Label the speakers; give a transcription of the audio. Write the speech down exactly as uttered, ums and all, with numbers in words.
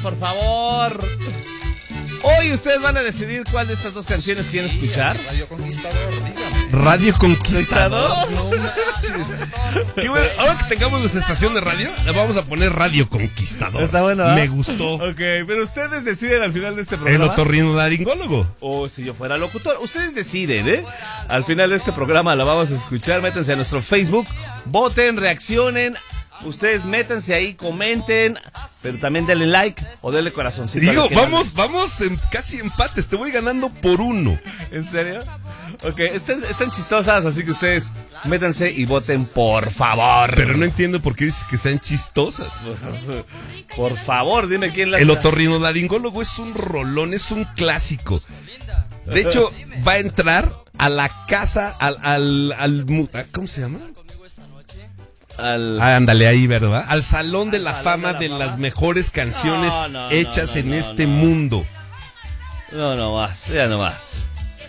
Speaker 1: por favor. Hoy ustedes van a decidir cuál de estas dos canciones quieren escuchar.
Speaker 2: Radio Conquistador, dígame.
Speaker 3: Radio Conquistador.
Speaker 1: No
Speaker 3: Qué bueno. Ahora que tengamos nuestra estación de radio, le vamos a poner Radio Conquistador.
Speaker 1: Está bueno, ¿eh?
Speaker 3: Me gustó.
Speaker 1: Ok, pero ustedes deciden al final de este programa.
Speaker 3: El otorrinolaringólogo.
Speaker 1: O si yo fuera locutor. Ustedes deciden, ¿eh? Al final de este programa la vamos a escuchar. Métanse a nuestro Facebook, voten, reaccionen. Ustedes métanse ahí, comenten, pero también denle like o denle corazoncito.
Speaker 3: Digo, vamos, vamos en casi empates. Te voy ganando por uno.
Speaker 1: ¿En serio? Ok, están, están chistosas, así que ustedes métanse y voten, por favor.
Speaker 3: Pero no entiendo por qué dices que sean chistosas.
Speaker 1: Por favor, dime quién la...
Speaker 3: El otorrinolaringólogo es un rolón, es un clásico. De hecho, va a entrar a la casa, al, al, al ¿cómo se llama?
Speaker 1: Al...
Speaker 3: Ah, ándale ahí, ¿verdad? Al Salón de la
Speaker 1: Salón
Speaker 3: Fama
Speaker 1: de la
Speaker 3: de
Speaker 1: Fama.
Speaker 3: las mejores canciones
Speaker 1: No, no,
Speaker 3: hechas
Speaker 1: no,
Speaker 3: en
Speaker 1: no,
Speaker 3: este
Speaker 1: no.
Speaker 3: mundo.
Speaker 1: No, no más, ya no más.